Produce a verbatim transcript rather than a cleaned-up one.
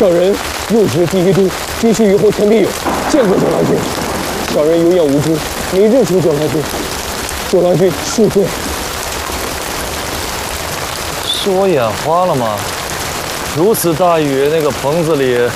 小人入职第一都，必须与后天利友，见过九郎君。小人有眼无珠，没认出九郎君。九郎君恕罪。 是我眼花了吗？如此大雨，那个棚子里